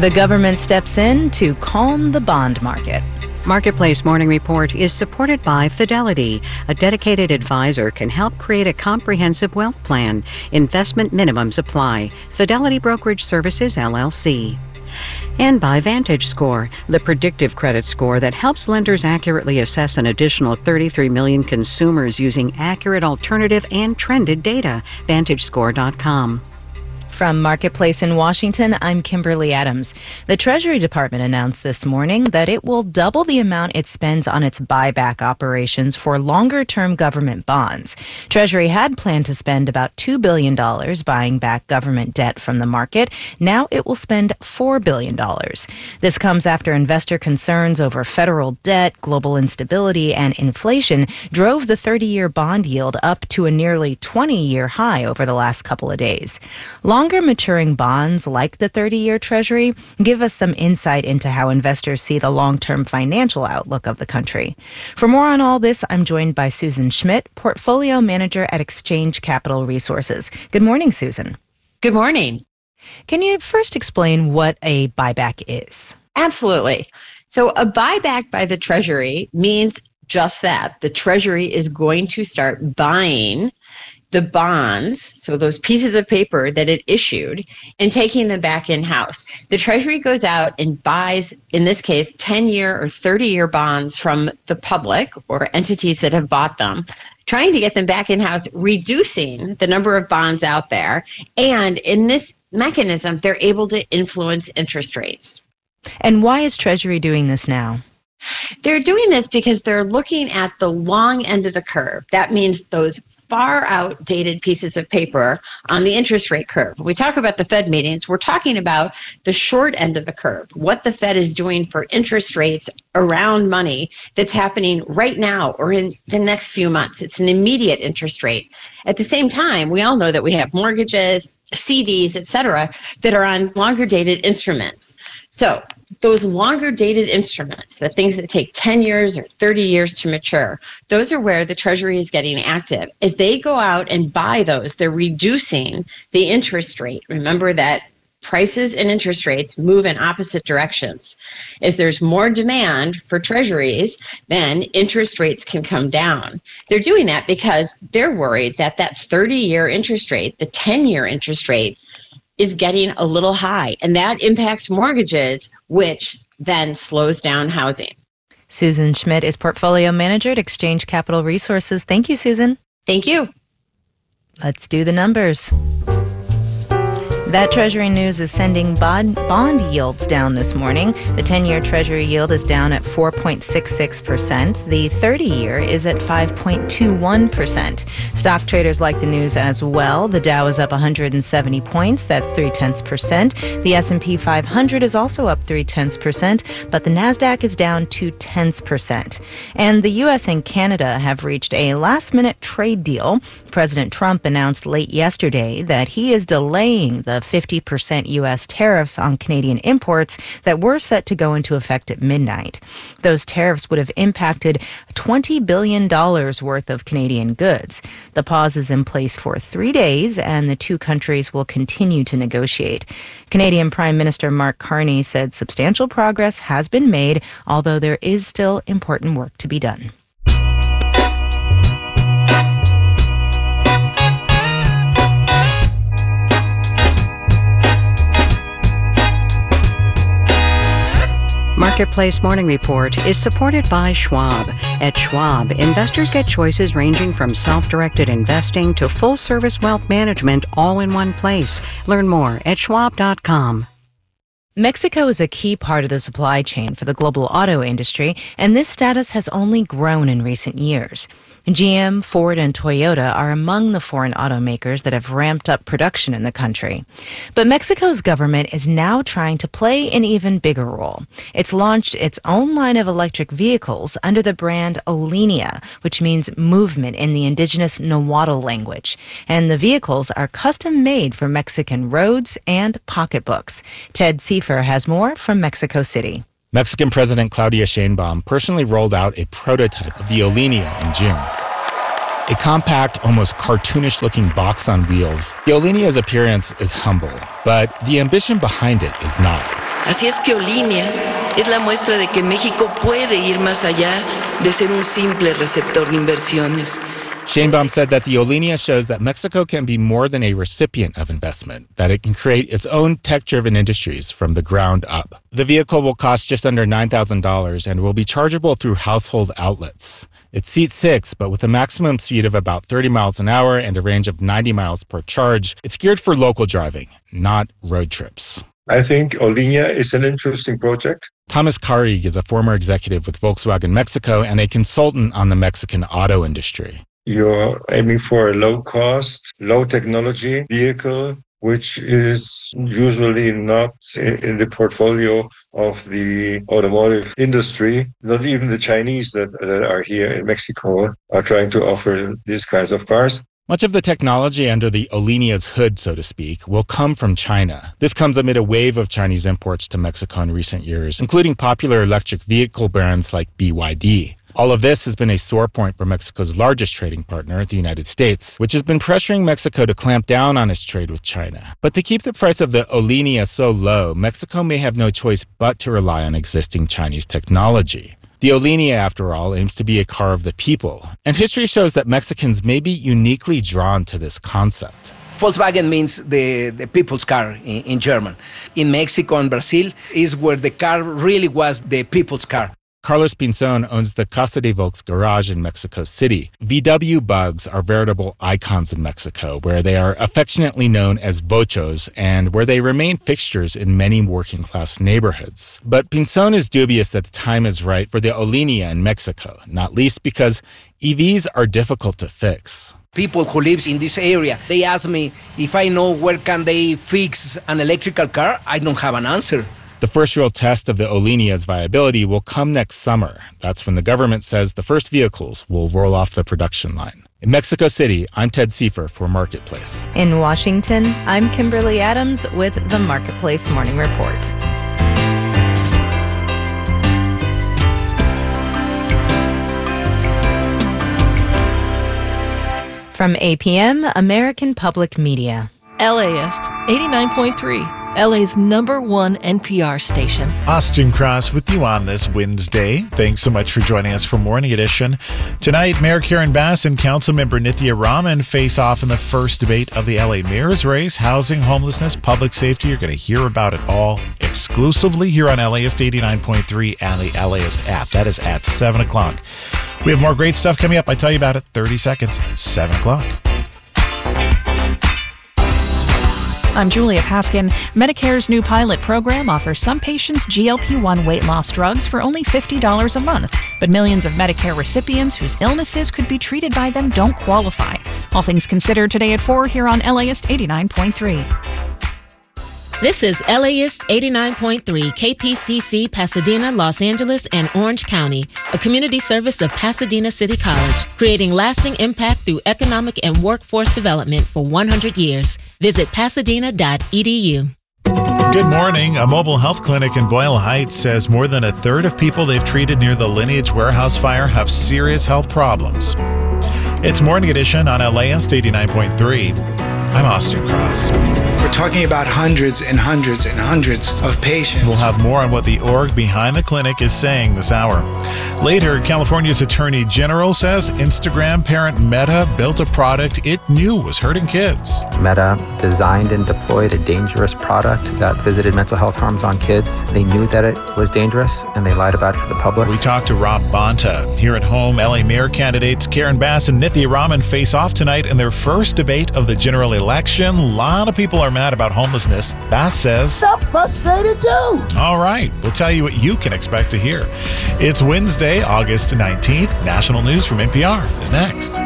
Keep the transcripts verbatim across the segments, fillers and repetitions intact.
The government steps in to calm the bond market. Marketplace Morning Report is supported by Fidelity. A dedicated advisor can help create a comprehensive wealth plan. Investment minimums apply. Fidelity Brokerage Services, L L C. And by VantageScore, the predictive credit score that helps lenders accurately assess an additional thirty-three million consumers using accurate alternative and trended data. Vantage Score dot com. From Marketplace in Washington, I'm Kimberly Adams. The Treasury Department announced this morning that it will double the amount it spends on its buyback operations for longer-term government bonds. Treasury had planned to spend about two billion dollars buying back government debt from the market. Now it will spend four billion dollars. This comes after investor concerns over federal debt, global instability, and inflation drove the thirty-year bond yield up to a nearly twenty-year high over the last couple of days. Long Longer maturing bonds like the thirty-year Treasury give us some insight into how investors see the long-term financial outlook of the country. For more on all this, I'm joined by Susan Schmidt, Portfolio Manager at Exchange Capital Resources. Good morning, Susan. Good morning. Can you first explain what a buyback is? Absolutely. So a buyback by the Treasury means just that. The Treasury is going to start buying the bonds, so those pieces of paper that it issued, and taking them back in-house. The Treasury goes out and buys, in this case, ten-year or thirty-year bonds from the public or entities that have bought them, trying to get them back in-house, reducing the number of bonds out there. And in this mechanism, they're able to influence interest rates. And why is Treasury doing this now? They're doing this because they're looking at the long end of the curve. That means those far outdated pieces of paper on the interest rate curve. When we talk about the Fed meetings, we're talking about the short end of the curve, what the Fed is doing for interest rates around money that's happening right now or in the next few months. It's an immediate interest rate. At the same time, we all know that we have mortgages, C Ds, et cetera, that are on longer dated instruments. So those longer dated instruments, the things that take ten years or thirty years to mature, those are where the Treasury is getting active. As they go out and buy those, they're reducing the interest rate. Remember that prices and interest rates move in opposite directions. As there's more demand for treasuries, then interest rates can come down. They're doing that because they're worried that that thirty-year interest rate, the ten-year interest rate, is getting a little high, and that impacts mortgages, which then slows down housing. Susan Schmidt is Portfolio Manager at Exchange Capital Resources. Thank you, Susan. Thank you. Let's do the numbers. That Treasury news is sending bond, bond yields down this morning. The ten-year Treasury yield is down at four point six six percent. The thirty-year is at five point two one percent. Stock traders like the news as well. The Dow is up one hundred seventy points. That's three-tenths percent. The S and P five hundred is also up three-tenths percent, but the NASDAQ is down two-tenths percent. And the U S and Canada have reached a last-minute trade deal. President Trump announced late yesterday that he is delaying the fifty percent U S tariffs on Canadian imports that were set to go into effect at midnight. Those tariffs would have impacted twenty billion dollars worth of Canadian goods. The pause is in place for three days, and the two countries will continue to negotiate. Canadian Prime Minister Mark Carney said substantial progress has been made, although there is still important work to be done. Marketplace Morning Report is supported by Schwab. At Schwab, investors get choices ranging from self-directed investing to full-service wealth management all in one place. Learn more at schwab dot com. Mexico is a key part of the supply chain for the global auto industry, and this status has only grown in recent years. G M, Ford, and Toyota are among the foreign automakers that have ramped up production in the country. But Mexico's government is now trying to play an even bigger role. It's launched its own line of electric vehicles under the brand Olinea, which means movement in the indigenous Nahuatl language. And the vehicles are custom-made for Mexican roads and pocketbooks. Ted Seifer has more from Mexico City. Mexican President Claudia Sheinbaum personally rolled out a prototype of the Olinea in June. A compact, almost cartoonish-looking box on wheels, the Olinea's appearance is humble, but the ambition behind it is not. Así es que Olinea es la muestra de que México puede ir más allá de ser un simple receptor de inversiones. Sheinbaum said that the Olinea shows that Mexico can be more than a recipient of investment, that it can create its own tech-driven industries from the ground up. The vehicle will cost just under nine thousand dollars and will be chargeable through household outlets. It seats six, but with a maximum speed of about thirty miles an hour and a range of ninety miles per charge, it's geared for local driving, not road trips. I think Olinea is an interesting project. Thomas Carrig is a former executive with Volkswagen Mexico and a consultant on the Mexican auto industry. You're aiming for a low-cost, low-technology vehicle, which is usually not in the portfolio of the automotive industry. Not even the Chinese that, that are here in Mexico are trying to offer these kinds of cars. Much of the technology under the Olinea's hood, so to speak, will come from China. This comes amid a wave of Chinese imports to Mexico in recent years, including popular electric vehicle brands like B Y D. All of this has been a sore point for Mexico's largest trading partner, the United States, which has been pressuring Mexico to clamp down on its trade with China. But to keep the price of the Olinea so low, Mexico may have no choice but to rely on existing Chinese technology. The Olinea, after all, aims to be a car of the people, and history shows that Mexicans may be uniquely drawn to this concept. Volkswagen means the, the people's car in, in German. In Mexico and Brazil is where the car really was the people's car. Carlos Pinzon owns the Casa de Volks garage in Mexico City. V W bugs are veritable icons in Mexico, where they are affectionately known as vochos and where they remain fixtures in many working-class neighborhoods. But Pinzon is dubious that the time is right for the Olinea in Mexico, not least because E Vs are difficult to fix. People who live in this area, they ask me if I know where can they fix an electrical car. I don't have an answer. The first real test of the Olinea's viability will come next summer. That's when the government says the first vehicles will roll off the production line. In Mexico City, I'm Ted Seifer for Marketplace. In Washington, I'm Kimberly Adams with the Marketplace Morning Report. From A P M, American Public Media. LAist eighty-nine point three. L A's number one N P R station. Austin Cross with you on this Wednesday. Thanks so much for joining us for Morning Edition. Tonight, Mayor Karen Bass and Councilmember Nithya Raman face off in the first debate of the L A mayor's race. Housing, homelessness, public safety. You're going to hear about it all exclusively here on LAist eighty-nine point three and the LAist app. That is at seven o'clock. We have more great stuff coming up. I tell you about it thirty seconds, seven o'clock. I'm Julia Paskin. Medicare's new pilot program offers some patients G L P one weight loss drugs for only fifty dollars a month. But millions of Medicare recipients whose illnesses could be treated by them don't qualify. All things considered today at four here on LAist eighty-nine point three. This is LAist eighty-nine point three, K P C C, Pasadena, Los Angeles, and Orange County, a community service of Pasadena City College, creating lasting impact through economic and workforce development for one hundred years. Visit pasadena dot e d u. Good morning. A mobile health clinic in Boyle Heights says more than a third of people they've treated near the Lineage warehouse fire have serious health problems. It's Morning Edition on LAist eighty-nine point three. I'm Austin Cross. We're talking about hundreds and hundreds and hundreds of patients. We'll have more on what the org behind the clinic is saying this hour. Later, California's Attorney General says Instagram parent Meta built a product it knew was hurting kids. Meta designed and deployed a dangerous product that visited mental health harms on kids. They knew that it was dangerous, and they lied about it to the public. We talked to Rob Bonta. Here at home, L A mayor candidates Karen Bass and Nithya Raman face off tonight in their first debate of the general election. A lot of people are mad about homelessness. Bass says, I'm frustrated too. All right, we'll tell you what you can expect to hear. It's Wednesday, August nineteenth. National news from N P R is next.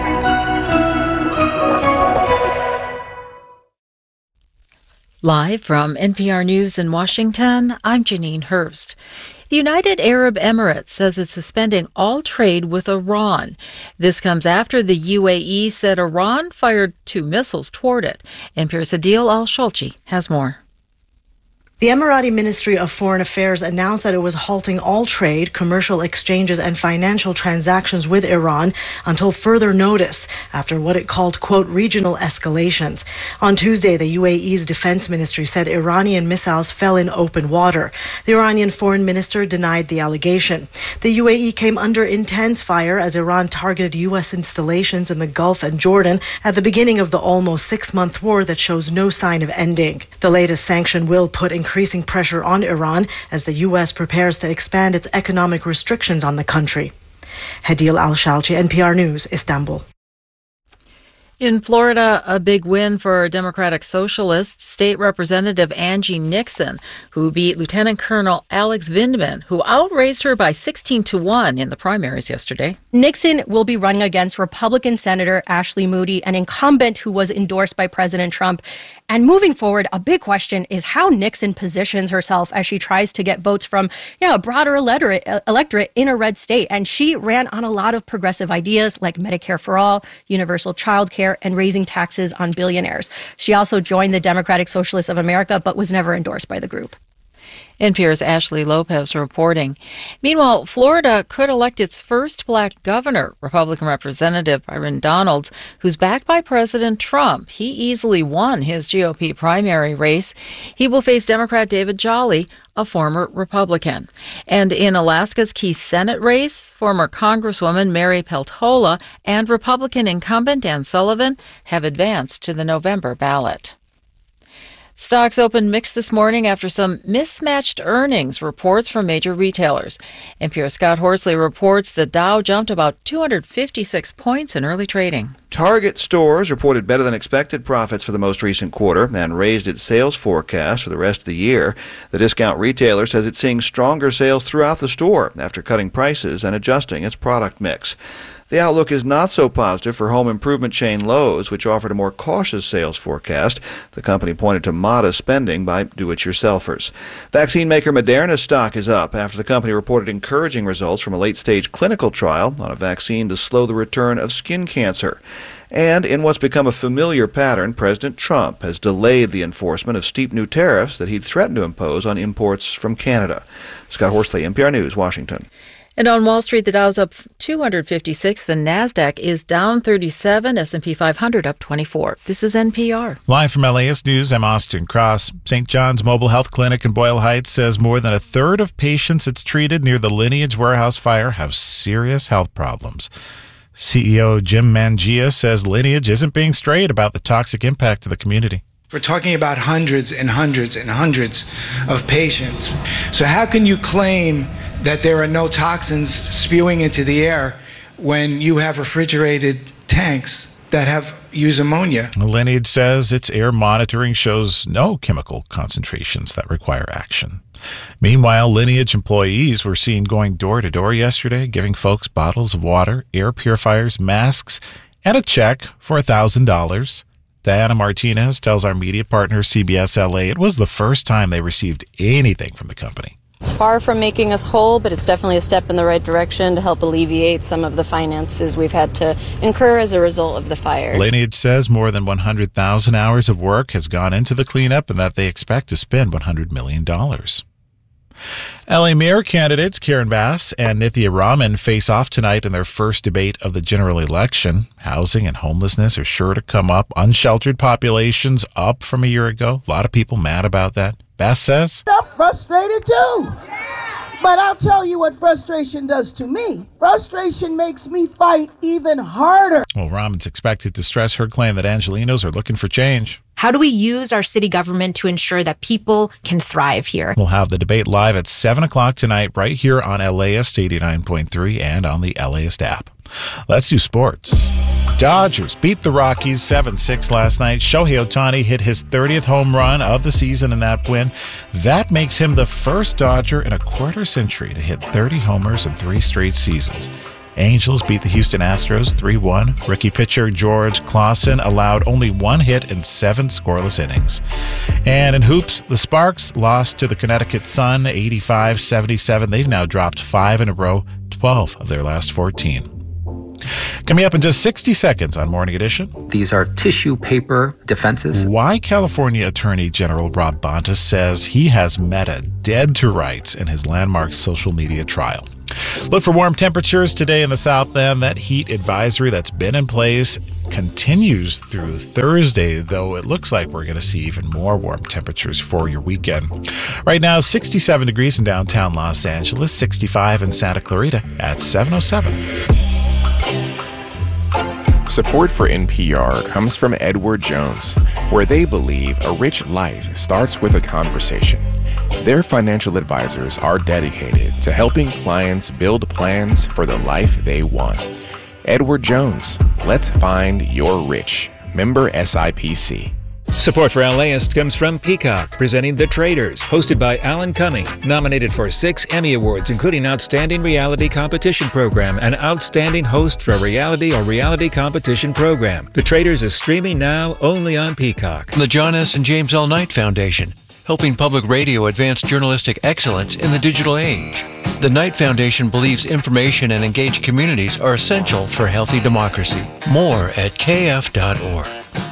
Live from N P R News in Washington, I'm Janine Hurst. The United Arab Emirates says it's suspending all trade with Iran. This comes after the U A E said Iran fired two missiles toward it. N P R's Adil Al-Sholchi has more. The Emirati Ministry of Foreign Affairs announced that it was halting all trade, commercial exchanges, and financial transactions with Iran until further notice after what it called, quote, regional escalations. On Tuesday, the U A E's defense ministry said Iranian missiles fell in open water. The Iranian foreign minister denied the allegation. The U A E came under intense fire as Iran targeted U S installations in the Gulf and Jordan at the beginning of the almost six-month war that shows no sign of ending. The latest sanction will put in increasing pressure on Iran as the U S prepares to expand its economic restrictions on the country. Hadil Al-Shalchi, N P R News, Istanbul. In Florida, a big win for Democratic Socialist State Representative Angie Nixon, who beat Lieutenant Colonel Alex Vindman, who outraised her by sixteen to one in the primaries yesterday. Nixon will be running against Republican Senator Ashley Moody, an incumbent who was endorsed by President Trump. And moving forward, a big question is how Nixon positions herself as she tries to get votes from yeah, a broader electorate, electorate in a red state. And she ran on a lot of progressive ideas like Medicare for all, universal child care, and raising taxes on billionaires. She also joined the Democratic Socialists of America, but was never endorsed by the group. N P R's Ashley Lopez reporting. Meanwhile, Florida could elect its first black governor, Republican Representative Byron Donalds, who's backed by President Trump. He easily won his G O P primary race. He will face Democrat David Jolly, a former Republican. And in Alaska's key Senate race, former Congresswoman Mary Peltola and Republican incumbent Dan Sullivan have advanced to the November ballot. Stocks opened mixed this morning after some mismatched earnings reports from major retailers. N P R's Scott Horsley reports the Dow jumped about two hundred fifty-six points in early trading. Target Stores reported better than expected profits for the most recent quarter and raised its sales forecast for the rest of the year. The discount retailer says it's seeing stronger sales throughout the store after cutting prices and adjusting its product mix. The outlook is not so positive for home improvement chain Lowe's, which offered a more cautious sales forecast. The company pointed to modest spending by do-it-yourselfers. Vaccine maker Moderna's stock is up after the company reported encouraging results from a late-stage clinical trial on a vaccine to slow the return of skin cancer. And in what's become a familiar pattern, President Trump has delayed the enforcement of steep new tariffs that he'd threatened to impose on imports from Canada. Scott Horsley, N P R News, Washington. And on Wall Street, the Dow's up two hundred fifty-six. The Nasdaq is down thirty-seven. S and P five hundred up twenty-four. This is N P R. Live from L A S News, I'm Austin Cross. Saint John's Mobile Health Clinic in Boyle Heights says more than a third of patients it's treated near the Lineage warehouse fire have serious health problems. C E O Jim Mangia says Lineage isn't being straight about the toxic impact to the community. We're talking about hundreds and hundreds and hundreds of patients. So how can you claim that there are no toxins spewing into the air when you have refrigerated tanks that have use ammonia? Lineage says its air monitoring shows no chemical concentrations that require action. Meanwhile, Lineage employees were seen going door to door yesterday, giving folks bottles of water, air purifiers, masks, and a check for one thousand dollars. Diana Martinez tells our media partner C B S L A it was the first time they received anything from the company. It's far from making us whole, but it's definitely a step in the right direction to help alleviate some of the finances we've had to incur as a result of the fire. Lineage says more than one hundred thousand hours of work has gone into the cleanup and that they expect to spend one hundred million dollars. L A mayor candidates Karen Bass and Nithya Raman face off tonight in their first debate of the general election. Housing and homelessness are sure to come up. Unsheltered populations up from a year ago. A lot of people mad about that. Bass says, I'm frustrated too. But I'll tell you what frustration does to me. Frustration makes me fight even harder. Well, Raman's expected to stress her claim that Angelenos are looking for change. How do we use our city government to ensure that people can thrive here? We'll have the debate live at seven o'clock tonight right here on L A S eighty-nine point three and on the L A S app. Let's do sports. Dodgers beat the Rockies seven six last night. Shohei Ohtani hit his thirtieth home run of the season in that win. That makes him the first Dodger in a quarter century to hit thirty homers in three straight seasons. Angels beat the Houston Astros three one. Rookie pitcher George Clausen allowed only one hit in seven scoreless innings. And in hoops, the Sparks lost to the Connecticut Sun eighty-five seventy-seven. They've now dropped five in a row, twelve of their last fourteen. Coming up in just sixty seconds on Morning Edition. These are tissue paper defenses. Why California Attorney General Rob Bonta says he has Meta dead to rights in his landmark social media trial. Look for warm temperatures today in the south then. That heat advisory that's been in place continues through Thursday, though it looks like we're going to see even more warm temperatures for your weekend. Right now, sixty-seven degrees in downtown Los Angeles, sixty-five in Santa Clarita at seven oh seven. Support for N P R comes from Edward Jones, where they believe a rich life starts with a conversation. Their financial advisors are dedicated to helping clients build plans for the life they want. Edward Jones, let's find your rich. Member S I P C. Support for LAist comes from Peacock, presenting The Traitors, hosted by Alan Cumming, nominated for six Emmy Awards, including Outstanding Reality Competition Program and Outstanding Host for a Reality or Reality Competition Program. The Traitors is streaming now only on Peacock. The John S. and James L. Knight Foundation, helping public radio advance journalistic excellence in the digital age. The Knight Foundation believes information and engaged communities are essential for healthy democracy. More at k f dot org.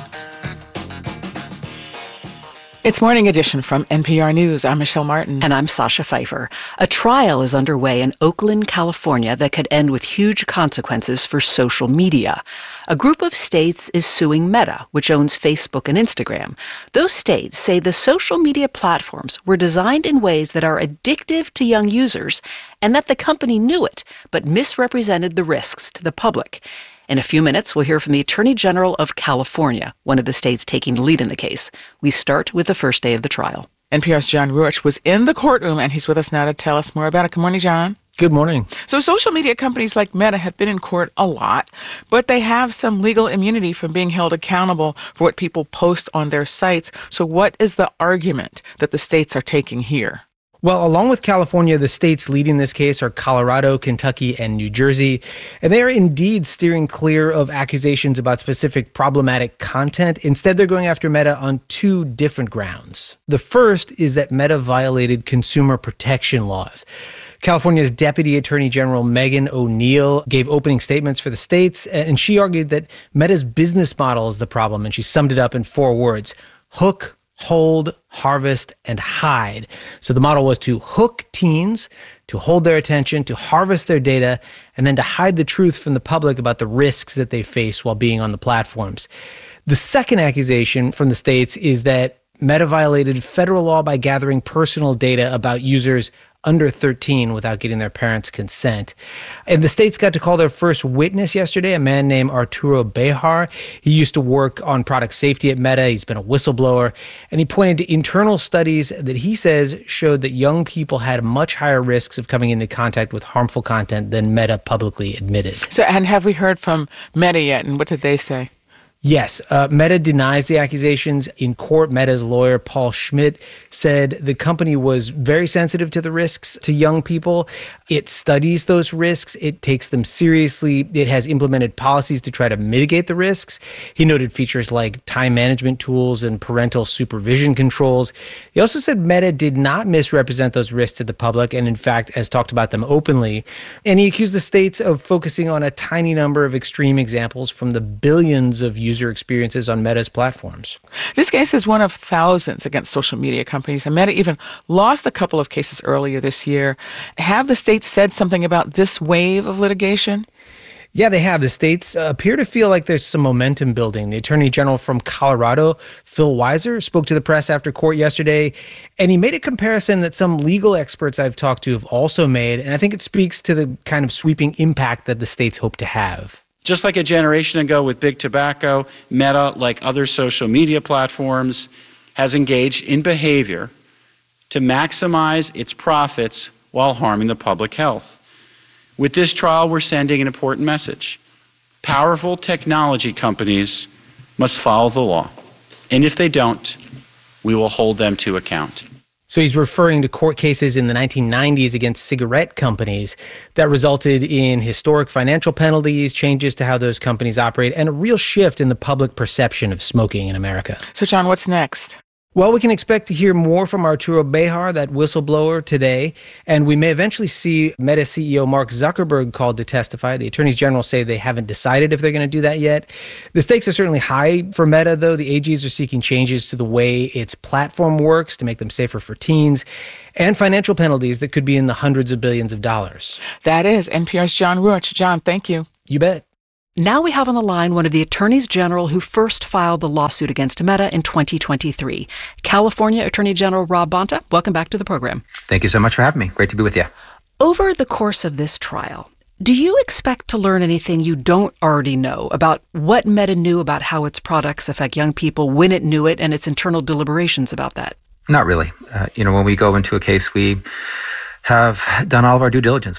It's Morning Edition from N P R News. I'm Michelle Martin. And I'm Sasha Pfeiffer. A trial is underway in Oakland, California that could end with huge consequences for social media. A group of states is suing Meta, which owns Facebook and Instagram. Those states say the social media platforms were designed in ways that are addictive to young users and that the company knew it, but misrepresented the risks to the public. In a few minutes, we'll hear from the Attorney General of California, one of the states taking the lead in the case. We start with the first day of the trial. N P R's John Ruch was in the courtroom, and he's with us now to tell us more about it. Good morning, John. Good morning. So social media companies like Meta have been in court a lot, but they have some legal immunity from being held accountable for what people post on their sites. So what is the argument that the states are taking here? Well, along with California, the states leading this case are Colorado, Kentucky, and New Jersey. And they are indeed steering clear of accusations about specific problematic content. Instead, they're going after Meta on two different grounds. The first is that Meta violated consumer protection laws. California's Deputy Attorney General Megan O'Neill gave opening statements for the states, and she argued that Meta's business model is the problem, and she summed it up in four words: hook, hold, harvest, and hide. So the model was to hook teens, to hold their attention, to harvest their data, and then to hide the truth from the public about the risks that they face while being on the platforms. The second accusation from the states is that Meta violated federal law by gathering personal data about users under thirteen without getting their parents' consent. And the states got to call their first witness yesterday, a man named Arturo Bejar. He used to work on product safety at Meta. He's been a whistleblower. And he pointed to internal studies that he says showed that young people had much higher risks of coming into contact with harmful content than Meta publicly admitted. So, and have we heard from Meta yet? And what did they say? Yes, uh, Meta denies the accusations. In court, Meta's lawyer, Paul Schmidt, said the company was very sensitive to the risks to young people. It studies those risks. It takes them seriously. It has implemented policies to try to mitigate the risks. He noted features like time management tools and parental supervision controls. He also said Meta did not misrepresent those risks to the public and, in fact, has talked about them openly. And he accused the states of focusing on a tiny number of extreme examples from the billions of users user experiences on Meta's platforms. This case is one of thousands against social media companies, and Meta even lost a couple of cases earlier this year. Have the states said something about this wave of litigation? Yeah, they have. The states uh, appear to feel like there's some momentum building. The Attorney General from Colorado, Phil Weiser, spoke to the press after court yesterday, and he made a comparison that some legal experts I've talked to have also made, and I think it speaks to the kind of sweeping impact that the states hope to have. Just like a generation ago with big tobacco, Meta, like other social media platforms, has engaged in behavior to maximize its profits while harming the public health. With this trial, we're sending an important message. Powerful technology companies must follow the law, and if they don't, we will hold them to account. So he's referring to court cases in the nineteen nineties against cigarette companies that resulted in historic financial penalties, changes to how those companies operate, and a real shift in the public perception of smoking in America. So, John, what's next? Well, we can expect to hear more from Arturo Bejar, that whistleblower, today, and we may eventually see Meta C E O Mark Zuckerberg called to testify. The attorneys general say they haven't decided if they're going to do that yet. The stakes are certainly high for Meta, though. The A Gs are seeking changes to the way its platform works to make them safer for teens, and financial penalties that could be in the hundreds of billions of dollars. That is N P R's John Ruch. John, thank you. You bet. Now we have on the line one of the attorneys general who first filed the lawsuit against Meta in twenty twenty-three. California Attorney General Rob Bonta, welcome back to the program. Thank you so much for having me. Great to be with you. Over the course of this trial, do you expect to learn anything you don't already know about what Meta knew about how its products affect young people, when it knew it, and its internal deliberations about that? Not really. Uh, you know, when we go into a case, we have done all of our due diligence.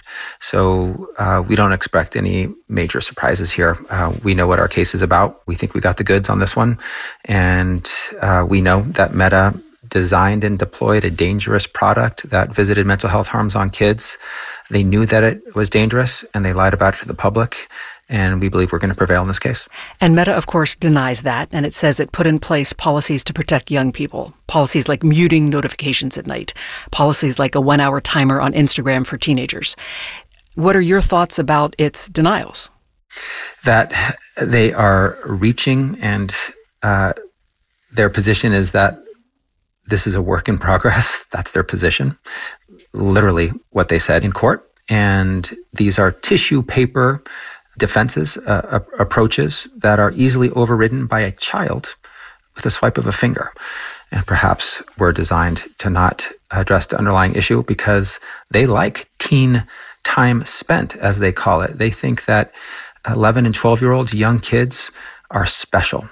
So uh, we don't expect any major surprises here. Uh, we know what our case is about. We think we got the goods on this one. And uh, we know that Meta designed and deployed a dangerous product that visited mental health harms on kids. They knew that it was dangerous, and they lied about it to the public. And we believe we're going to prevail in this case. And Meta, of course, denies that, and it says it put in place policies to protect young people, policies like muting notifications at night, policies like a one-hour timer on Instagram for teenagers. What are your thoughts about its denials? That they are reaching, and uh, their position is that this is a work in progress. That's their position. Literally what they said in court. And these are tissue paper defenses, uh, approaches that are easily overridden by a child with a swipe of a finger. And perhaps were designed to not address the underlying issue because they like teen time spent, as they call it. They think that eleven and twelve-year-olds, young kids, are special.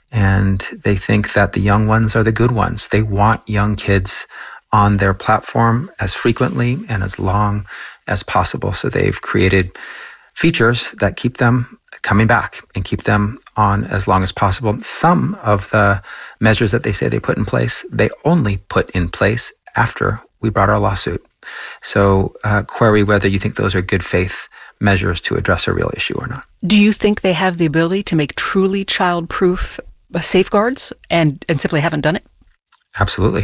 And they think that the young ones are the good ones. They want young kids on their platform as frequently and as long as possible. So they've created features that keep them coming back and keep them on as long as possible. Some of the measures that they say they put in place, they only put in place after we brought our lawsuit. So uh, query whether you think those are good faith measures to address a real issue or not. Do you think they have the ability to make truly child-proof safeguards and, and simply haven't done it? Absolutely.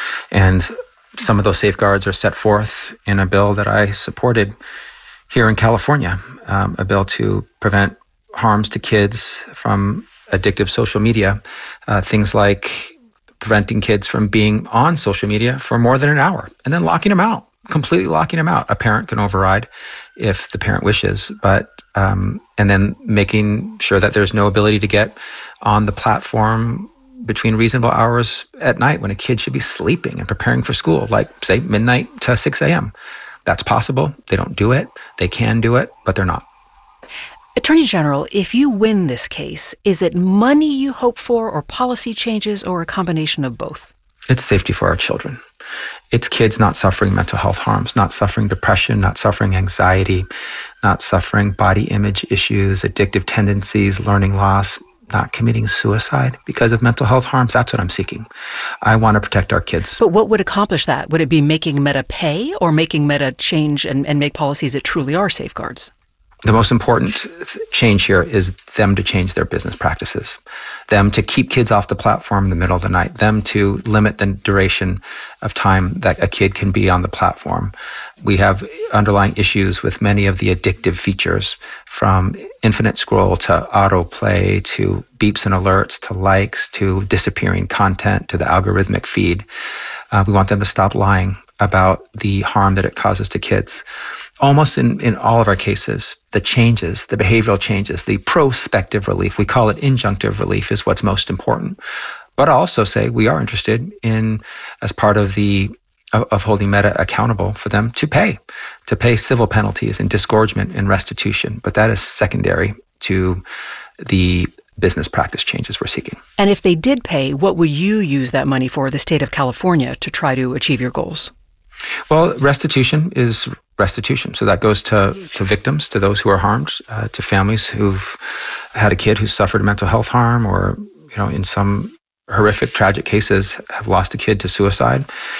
And some of those safeguards are set forth in a bill that I supported here in California, um, a bill to prevent harms to kids from addictive social media, uh, things like preventing kids from being on social media for more than an hour and then locking them out, completely locking them out. A parent can override if the parent wishes, but um, and then making sure that there's no ability to get on the platform between reasonable hours at night when a kid should be sleeping and preparing for school, like say midnight to six a.m. That's possible. They don't do it. They can do it, but they're not. Attorney General, if you win this case, is it money you hope for or policy changes or a combination of both? It's safety for our children. It's kids not suffering mental health harms, not suffering depression, not suffering anxiety, not suffering body image issues, addictive tendencies, learning loss, not committing suicide because of mental health harms. That's what I'm seeking. I want to protect our kids. But what would accomplish that? Would it be making Meta pay or making Meta change and, and make policies that truly are safeguards? The most important change here is them to change their business practices, them to keep kids off the platform in the middle of the night, them to limit the duration of time that a kid can be on the platform. We have underlying issues with many of the addictive features, from infinite scroll to autoplay to beeps and alerts to likes to disappearing content to the algorithmic feed. Uh, we want them to stop lying about the harm that it causes to kids. Almost in, in all of our cases, the changes, the behavioral changes, the prospective relief, we call it injunctive relief, is what's most important. But I also say we are interested in, as part of the of, of holding Meta accountable, for them to pay, to pay civil penalties and disgorgement and restitution. But that is secondary to the business practice changes we're seeking. And if they did pay, what would you use that money for, the state of California, to try to achieve your goals? Well, restitution is restitution. So that goes to, to victims, to those who are harmed, uh, to families who've had a kid who suffered mental health harm, or, you know, in some horrific, tragic cases, have lost a kid to suicide.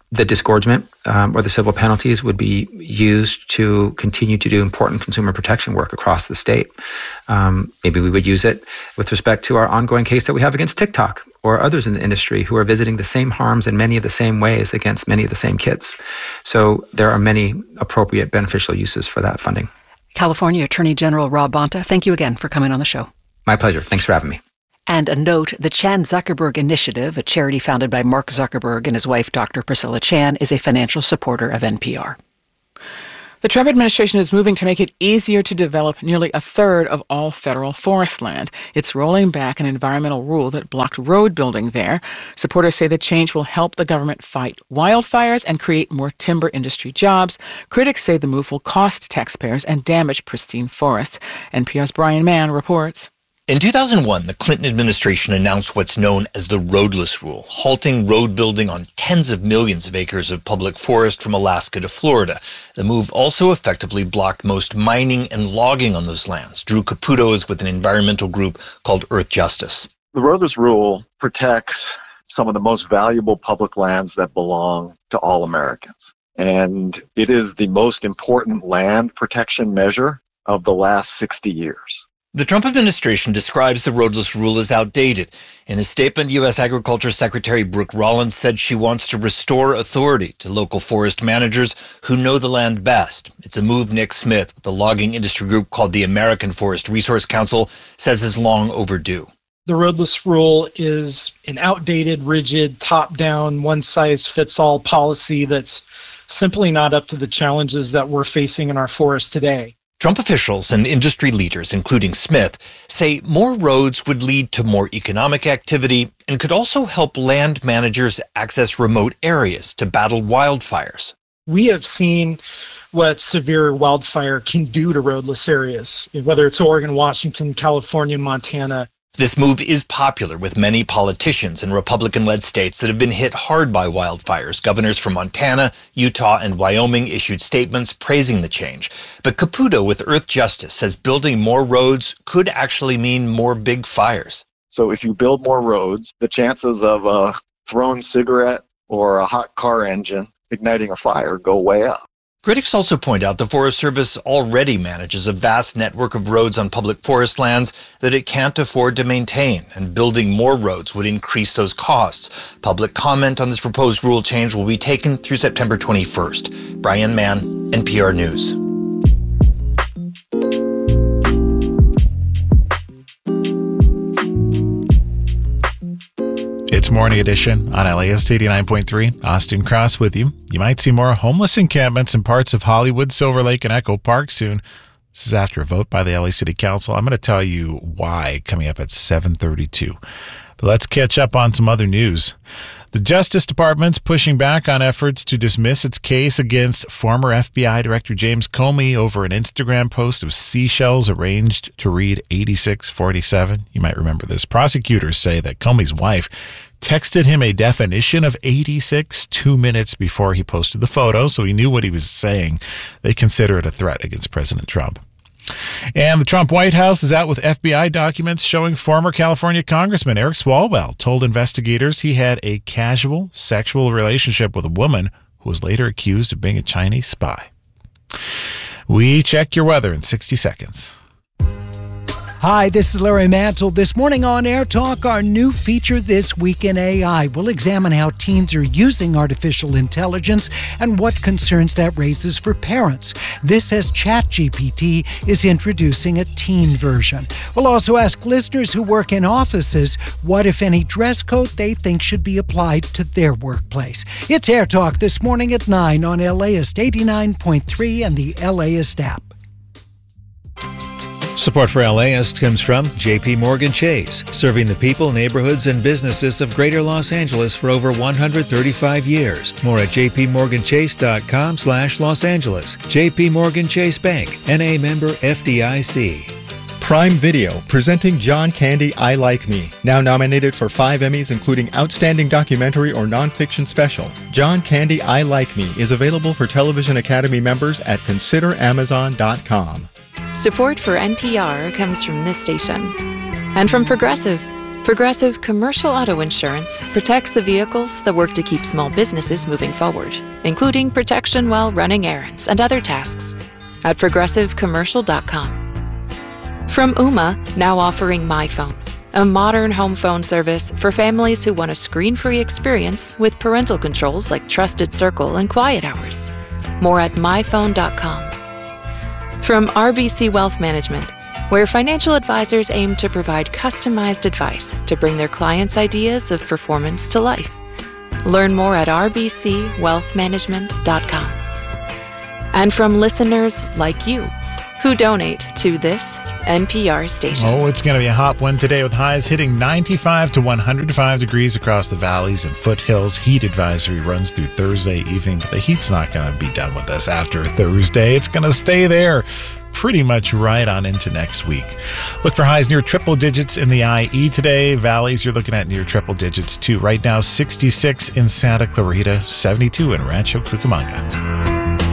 the disgorgement um, or the civil penalties would be used to continue to do important consumer protection work across the state. Um, maybe we would use it with respect to our ongoing case that we have against TikTok or others in the industry who are visiting the same harms in many of the same ways against many of the same kids. So there are many appropriate beneficial uses for that funding. California Attorney General Rob Bonta, thank you again for coming on the show. My pleasure. Thanks for having me. And a note, the Chan Zuckerberg Initiative, a charity founded by Mark Zuckerberg and his wife, Doctor Priscilla Chan, is a financial supporter of N P R. The Trump administration is moving to make it easier to develop nearly a third of all federal forest land. It's rolling back an environmental rule that blocked road building there. Supporters say the change will help the government fight wildfires and create more timber industry jobs. Critics say the move will cost taxpayers and damage pristine forests. N P R's Brian Mann reports. In two thousand one, the Clinton administration announced what's known as the roadless rule, halting road building on tens of millions of acres of public forest from Alaska to Florida. The move also effectively blocked most mining and logging on those lands. Drew Caputo is with an environmental group called Earth Justice. The roadless rule protects some of the most valuable public lands that belong to all Americans. And it is the most important land protection measure of the last sixty years. The Trump administration describes the roadless rule as outdated. In a statement, U S Agriculture Secretary Brooke Rollins said she wants to restore authority to local forest managers who know the land best. It's a move Nick Smith, with the logging industry group called the American Forest Resource Council, says is long overdue. The roadless rule is an outdated, rigid, top-down, one-size-fits-all policy that's simply not up to the challenges that we're facing in our forests today. Trump officials and industry leaders, including Smith, say more roads would lead to more economic activity and could also help land managers access remote areas to battle wildfires. We have seen what severe wildfire can do to roadless areas, whether it's Oregon, Washington, California, Montana. This move is popular with many politicians in Republican-led states that have been hit hard by wildfires. Governors from Montana, Utah, and Wyoming issued statements praising the change. But Caputo with Earth Justice says building more roads could actually mean more big fires. So if you build more roads, the chances of a thrown cigarette or a hot car engine igniting a fire go way up. Critics also point out the Forest Service already manages a vast network of roads on public forest lands that it can't afford to maintain, and building more roads would increase those costs. Public comment on this proposed rule change will be taken through September twenty-first. Brian Mann, N P R News. It's Morning Edition on L A S eighty-nine point three. Austin Cross with you. You might see more homeless encampments in parts of Hollywood, Silver Lake, and Echo Park soon. This is after a vote by the L A City Council. I'm going to tell you why coming up at seven thirty-two. But let's catch up on some other news. The Justice Department's pushing back on efforts to dismiss its case against former F B I Director James Comey over an Instagram post of seashells arranged to read eighty-six forty-seven. You might remember this. Prosecutors say that Comey's wife texted him a definition of eighty-six two minutes before he posted the photo, so he knew what he was saying. They consider it a threat against President Trump. And the Trump White House is out with F B I documents showing former California Congressman Eric Swalwell told investigators he had a casual sexual relationship with a woman who was later accused of being a Chinese spy. We check your weather in sixty seconds. Hi, this is Larry Mantle. This morning on Air Talk, our new feature This Week in A I. We'll examine how teens are using artificial intelligence and what concerns that raises for parents. This as ChatGPT is introducing a teen version. We'll also ask listeners who work in offices what, if any, dress code they think should be applied to their workplace. It's Air Talk this morning at nine on LAist eighty-nine point three and the LAist app. Support for LAist comes from J P Morgan Chase, serving the people, neighborhoods, and businesses of Greater Los Angeles for over one hundred thirty-five years. More at jpmorganchase.com slash Los Angeles. J P Morgan Chase Bank, N A member F D I C. Prime Video, presenting John Candy, I Like Me. Now nominated for five Emmys, including Outstanding Documentary or Nonfiction Special. John Candy, I Like Me is available for Television Academy members at consider amazon dot com. Support for N P R comes from this station and from Progressive. Progressive Commercial Auto Insurance protects the vehicles that work to keep small businesses moving forward, including protection while running errands and other tasks, at progressive commercial dot com. From Ooma, now offering MyPhone, a modern home phone service for families who want a screen-free experience with parental controls like Trusted Circle and Quiet Hours. More at my phone dot com. From R B C Wealth Management, where financial advisors aim to provide customized advice to bring their clients' ideas of performance to life. Learn more at r b c wealth management dot com. And from listeners like you, who donate to this N P R station. Oh, it's going to be a hot one today with highs hitting ninety-five to one hundred five degrees across the valleys and foothills. Heat advisory runs through Thursday evening, but the heat's not going to be done with us after Thursday. It's going to stay there pretty much right on into next week. Look for highs near triple digits in the I E today. Valleys, you're looking at near triple digits too. Right now, sixty-six in Santa Clarita, seventy-two in Rancho Cucamonga.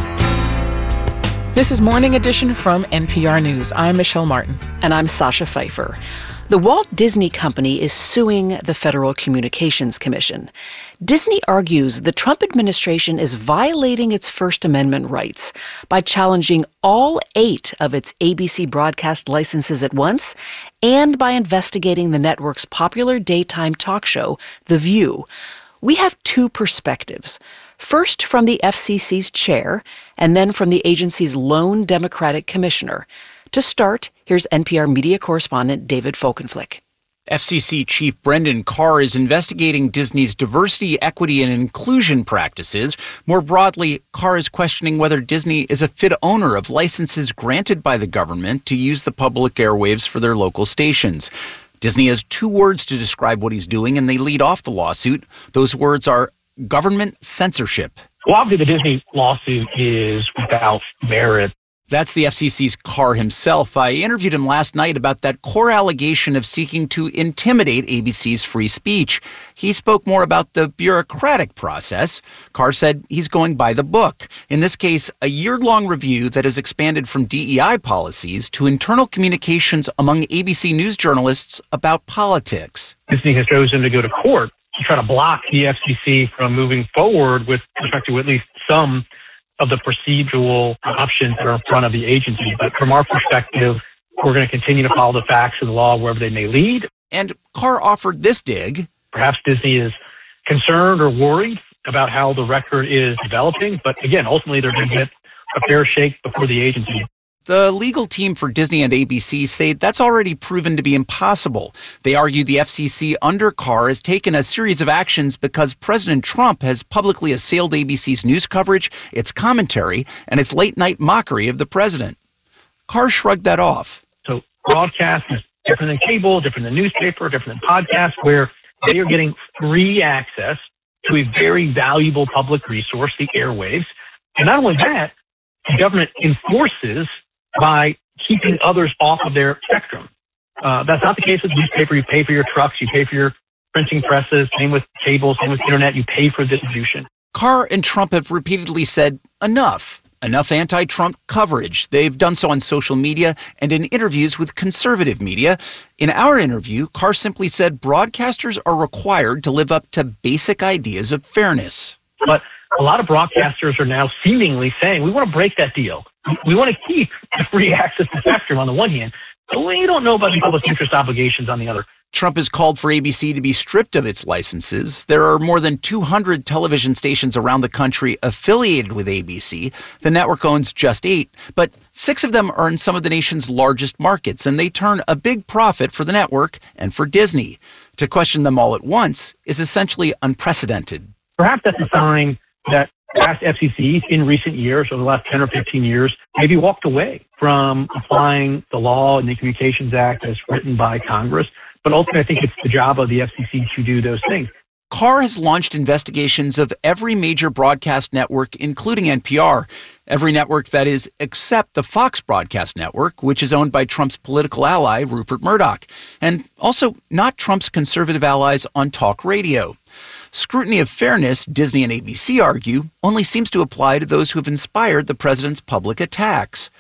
This is Morning Edition from N P R News. I'm Michelle Martin. And I'm Sasha Pfeiffer. The Walt Disney Company is suing the Federal Communications Commission. Disney argues the Trump administration is violating its First Amendment rights by challenging all eight of its A B C broadcast licenses at once and by investigating the network's popular daytime talk show, The View. We have two perspectives. First from the F C C's chair, and then from the agency's lone Democratic commissioner. To start, here's N P R media correspondent David Folkenflik. F C C Chief Brendan Carr is investigating Disney's diversity, equity, and inclusion practices. More broadly, Carr is questioning whether Disney is a fit owner of licenses granted by the government to use the public airwaves for their local stations. Disney has two words to describe what he's doing, and they lead off the lawsuit. Those words are government censorship. Well, obviously, the Disney lawsuit is without merit. That's the F C C's Carr himself. I interviewed him last night about that core allegation of seeking to intimidate A B C's free speech. He spoke more about the bureaucratic process. Carr said he's going by the book. In this case, a year-long review that has expanded from D E I policies to internal communications among A B C News journalists about politics. Disney has chosen to go to court to try to block the F C C from moving forward with respect to at least some of the procedural options that are in front of the agency. But from our perspective, we're going to continue to follow the facts of the law wherever they may lead. And Carr offered this dig. Perhaps Disney is concerned or worried about how the record is developing. But again, ultimately, they're going to get a fair shake before the agency. The legal team for Disney and A B C say that's already proven to be impossible. They argue the F C C under Carr has taken a series of actions because President Trump has publicly assailed A B C's news coverage, its commentary, and its late-night mockery of the president. Carr shrugged that off. So broadcast is different than cable, different than newspaper, different than podcast, where they are getting free access to a very valuable public resource, the airwaves. And not only that, the government enforces by keeping others off of their spectrum. Uh, that's not the case with newspaper. You pay for your trucks, you pay for your printing presses, same with cable, same with internet, you pay for distribution. Carr and Trump have repeatedly said enough. Enough anti-Trump coverage. They've done so on social media and in interviews with conservative media. In our interview, Carr simply said broadcasters are required to live up to basic ideas of fairness. But a lot of broadcasters are now seemingly saying, we want to break that deal. We want to keep the free access to spectrum on the one hand, but we don't know about the public interest obligations on the other. Trump has called for A B C to be stripped of its licenses. There are more than two hundred television stations around the country affiliated with A B C. The network owns just eight, but six of them are in some of the nation's largest markets, and they turn a big profit for the network and for Disney. To question them all at once is essentially unprecedented. Perhaps that's a sign that past F C Cs in recent years, over the last ten or fifteen years, maybe walked away from applying the law and the Communications Act as written by Congress. But ultimately, I think it's the job of the F C C to do those things. Carr has launched investigations of every major broadcast network, including N P R. Every network, that is, except the Fox broadcast network, which is owned by Trump's political ally, Rupert Murdoch, and also not Trump's conservative allies on talk radio. Scrutiny of fairness, Disney and A B C argue, only seems to apply to those who have inspired the president's public attacks.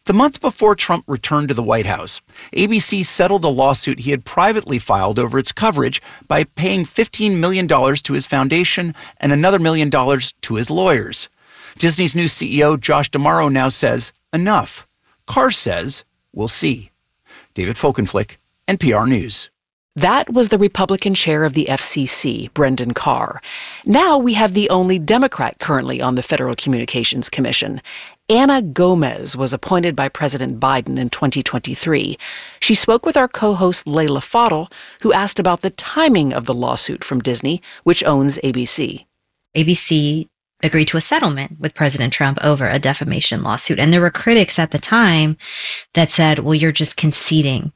The month before Trump returned to the White House, A B C settled a lawsuit he had privately filed over its coverage by paying fifteen million dollars to his foundation and another million dollars to his lawyers. Disney's new C E O, Josh D'Amaro, now says, enough. Carr says, we'll see. David Folkenflik, N P R News. That was the Republican chair of the F C C, Brendan Carr. Now we have the only Democrat currently on the Federal Communications Commission. Anna Gomez was appointed by President Biden in twenty twenty-three. She spoke with our co-host Leila Fadel, who asked about the timing of the lawsuit from Disney, which owns A B C. A B C agreed to a settlement with President Trump over a defamation lawsuit. And there were critics at the time that said, well, you're just conceding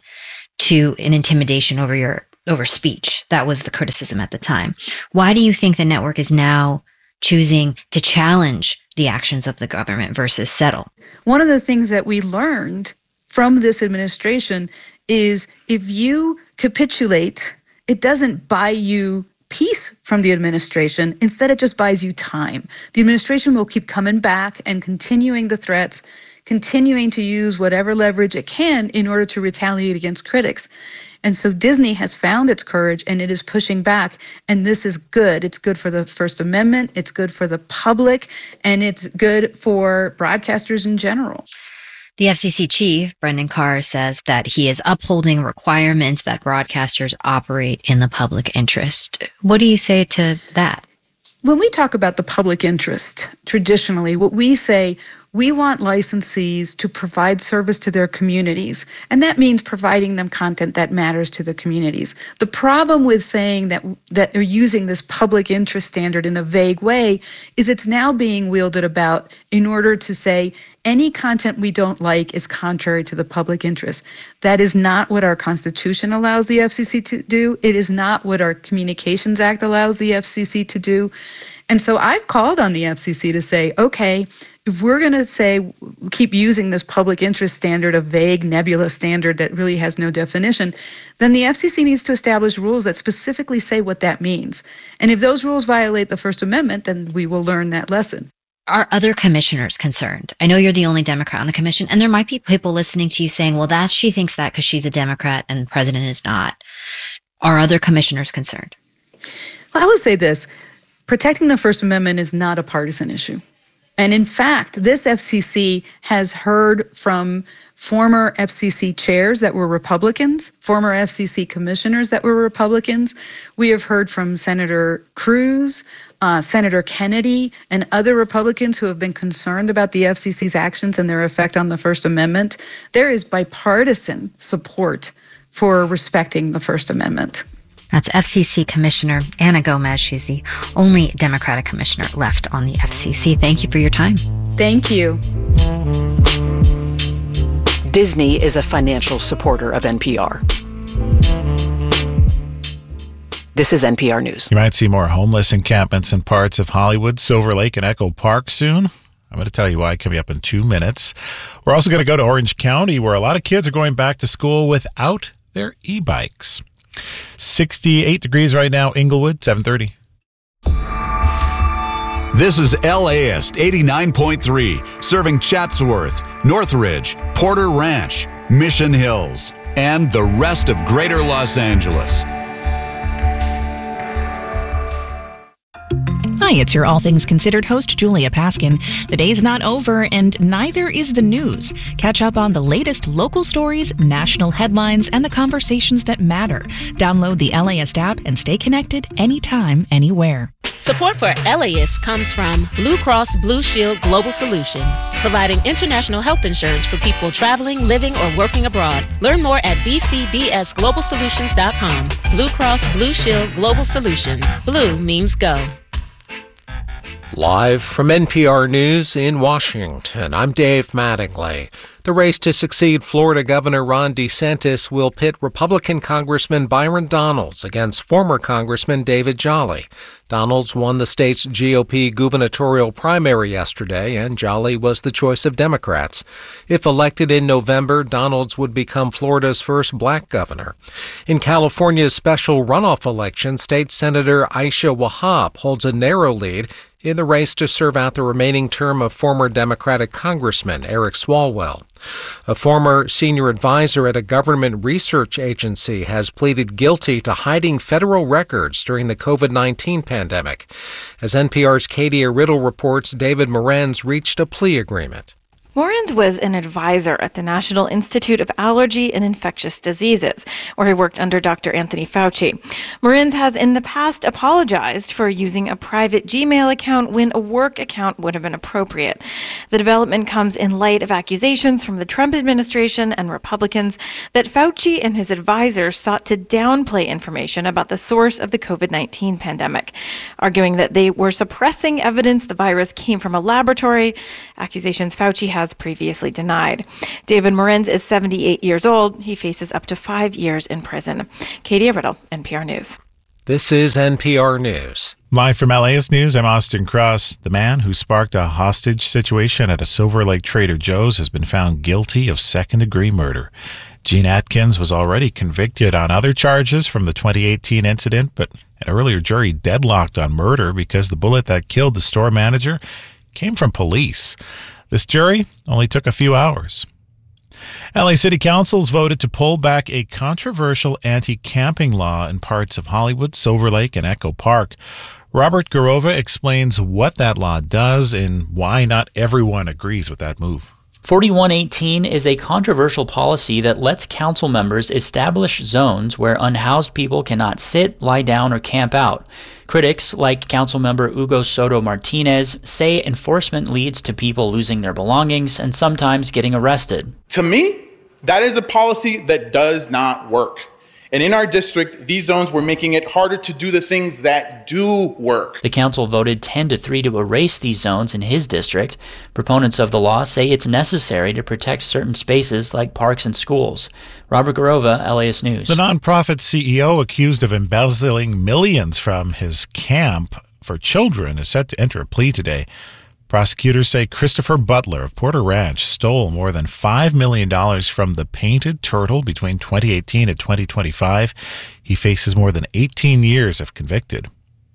to an intimidation over your over speech. That was the criticism at the time. Why do you think the network is now choosing to challenge the actions of the government versus settle? One of the things that we learned from this administration is if you capitulate, it doesn't buy you peace from the administration. Instead, it just buys you time. The administration will keep coming back and continuing the threats, continuing to use whatever leverage it can in order to retaliate against critics. And so Disney has found its courage and it is pushing back. And this is good. It's good for the First Amendment. It's good for the public. And it's good for broadcasters in general. The F C C chief, Brendan Carr, says that he is upholding requirements that broadcasters operate in the public interest. What do you say to that? When we talk about the public interest, traditionally, what we say, we want licensees to provide service to their communities, and that means providing them content that matters to the communities. The problem with saying that that they're using this public interest standard in a vague way is it's now being wielded about in order to say any content we don't like is contrary to the public interest. That is not what our Constitution allows the F C C to do. It is not what our Communications Act allows the F C C to do. And so I've called on the F C C to say, okay, if we're going to say, keep using this public interest standard, a vague, nebulous standard that really has no definition, then the F C C needs to establish rules that specifically say what that means. And if those rules violate the First Amendment, then we will learn that lesson. Are other commissioners concerned? I know you're the only Democrat on the commission, and there might be people listening to you saying, well, that she thinks that because she's a Democrat and the president is not. Are other commissioners concerned? Well, I would say this. Protecting the First Amendment is not a partisan issue. And in fact, this F C C has heard from former F C C chairs that were Republicans, former F C C commissioners that were Republicans. We have heard from Senator Cruz, uh, Senator Kennedy, and other Republicans who have been concerned about the F C C's actions and their effect on the First Amendment. There is bipartisan support for respecting the First Amendment. That's F C C Commissioner Anna Gomez. She's the only Democratic commissioner left on the F C C. Thank you for your time. Thank you. Disney is a financial supporter of N P R. This is N P R News. You might see more homeless encampments in parts of Hollywood, Silver Lake, and Echo Park soon. I'm going to tell you why coming up in two minutes. We're also going to go to Orange County, where a lot of kids are going back to school without their e-bikes. sixty-eight degrees right now, Inglewood, seven thirty. This is L A S eighty-nine point three, serving Chatsworth, Northridge, Porter Ranch, Mission Hills, and the rest of Greater Los Angeles. Hi, it's your All Things Considered host, Julia Paskin. The day's not over, and neither is the news. Catch up on the latest local stories, national headlines, and the conversations that matter. Download the L A S app and stay connected anytime, anywhere. Support for L A S comes from Blue Cross Blue Shield Global Solutions, providing international health insurance for people traveling, living, or working abroad. Learn more at b c b s global solutions dot com. Blue Cross Blue Shield Global Solutions. Blue means go. Live from N P R News in Washington, I'm Dave Mattingly. The race to succeed Florida Governor Ron DeSantis will pit Republican Congressman Byron Donalds against former Congressman David Jolly. Donalds won the state's G O P gubernatorial primary yesterday, and Jolly was the choice of Democrats. If elected in November, Donalds would become Florida's first black governor. In California's special runoff election, State Senator Aisha Wahab holds a narrow lead in the race to serve out the remaining term of former Democratic Congressman Eric Swalwell. A former senior advisor at a government research agency has pleaded guilty to hiding federal records during the covid nineteen pandemic. As N P R's Katie Riddle reports, David Morenz reached a plea agreement. Morenz was an advisor at the National Institute of Allergy and Infectious Diseases, where he worked under Doctor Anthony Fauci. Morenz has in the past apologized for using a private Gmail account when a work account would have been appropriate. The development comes in light of accusations from the Trump administration and Republicans that Fauci and his advisors sought to downplay information about the source of the covid nineteen pandemic, arguing that they were suppressing evidence the virus came from a laboratory, accusations Fauci has previously denied. David Morenz is seventy-eight years old. He faces up to five years in prison. Katie Riddle, N P R News. This is N P R News. Live from L A S News, I'm Austin Cross. The man who sparked a hostage situation at a Silver Lake Trader Joe's has been found guilty of second-degree murder. Gene Atkins was already convicted on other charges from the twenty eighteen incident, but an earlier jury deadlocked on murder because the bullet that killed the store manager came from police. This jury only took a few hours. L A City Council's voted to pull back a controversial anti-camping law in parts of Hollywood, Silver Lake, and Echo Park. Robert Garova explains what that law does and why not everyone agrees with that move. forty-one eighteen is a controversial policy that lets council members establish zones where unhoused people cannot sit, lie down, or camp out. Critics, like Councilmember Hugo Soto Martinez, say enforcement leads to people losing their belongings and sometimes getting arrested. To me, that is a policy that does not work. And in our district, these zones were making it harder to do the things that do work. The council voted ten to three to erase these zones in his district. Proponents of the law say it's necessary to protect certain spaces like parks and schools. Robert Garova, L A S News. The nonprofit C E O accused of embezzling millions from his camp for children is set to enter a plea today. Prosecutors say Christopher Butler of Porter Ranch stole more than five million dollars from the Painted Turtle between twenty eighteen and twenty twenty-five. He faces more than eighteen years if convicted.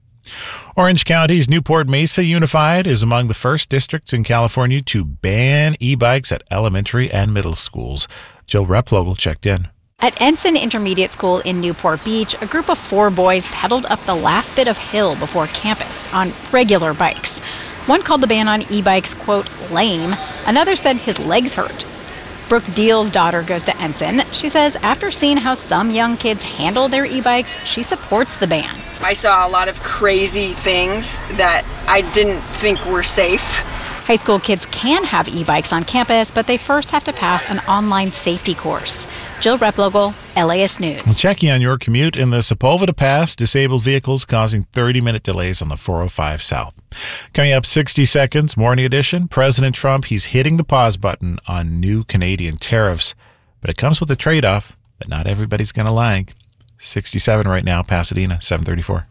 Orange County's Newport Mesa Unified is among the first districts in California to ban e-bikes at elementary and middle schools. Jill Replogle checked in. At Ensign Intermediate School in Newport Beach, a group of four boys pedaled up the last bit of hill before campus on regular bikes. One called the ban on e-bikes, quote, lame. Another said his legs hurt. Brooke Deal's daughter goes to Ensign. She says after seeing how some young kids handle their e-bikes, she supports the ban. I saw a lot of crazy things that I didn't think were safe. High school kids can have e-bikes on campus, but they first have to pass an online safety course. Jill Replogle, L A S News. Checking on your commute in the Sepulveda Pass, disabled vehicles causing thirty-minute delays on the four oh five South. Coming up, sixty seconds, Morning Edition. President Trump, he's hitting the pause button on new Canadian tariffs, but it comes with a trade-off that not everybody's going to like. sixty-seven right now, Pasadena, seven thirty-four.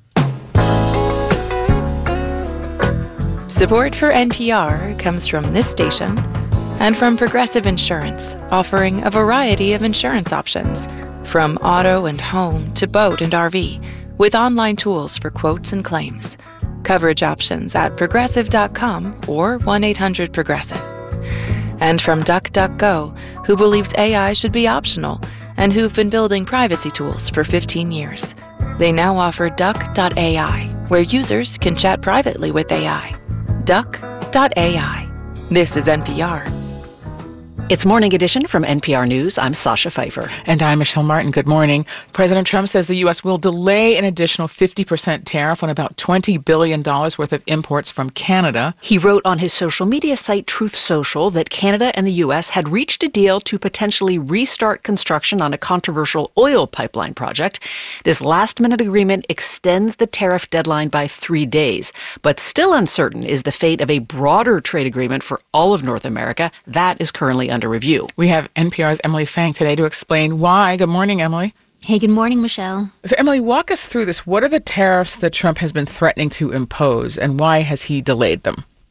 Support for N P R comes from this station and from Progressive Insurance, offering a variety of insurance options, from auto and home to boat and R V, with online tools for quotes and claims. Coverage options at progressive dot com or one eight hundred progressive. And from DuckDuckGo, who believes A I should be optional and who've been building privacy tools for fifteen years. They now offer duck dot A I, where users can chat privately with A I. duck dot A I. This is N P R. It's Morning Edition from N P R News. I'm Sasha Pfeiffer. And I'm Michelle Martin. Good morning. President Trump says the U S will delay an additional fifty percent tariff on about twenty billion dollars worth of imports from Canada. He wrote on his social media site Truth Social that Canada and the U S had reached a deal to potentially restart construction on a controversial oil pipeline project. This last-minute agreement extends the tariff deadline by three days. But still uncertain is the fate of a broader trade agreement for all of North America. That is currently under review. We have N P R's Emily Fang today to explain why. Good morning, Emily. Hey, good morning, Michelle. So, Emily, walk us through this. What are the tariffs that Trump has been threatening to impose, and why has he delayed them?